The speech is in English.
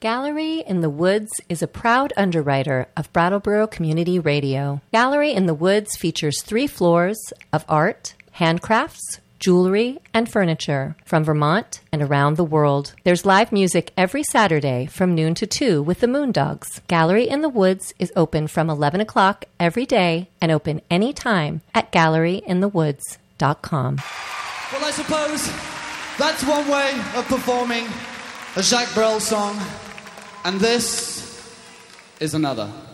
Gallery in the Woods is a proud underwriter of Brattleboro Community Radio. Gallery in the Woods features 3 floors of art, handcrafts, jewelry, and furniture from Vermont and around the world. There's live music every Saturday from noon to 2 with the Moondogs. Gallery in the Woods is open from 11 o'clock every day and open anytime at galleryinthewoods.com. Well, I suppose that's one way of performing a Jacques Brel song, and this is another.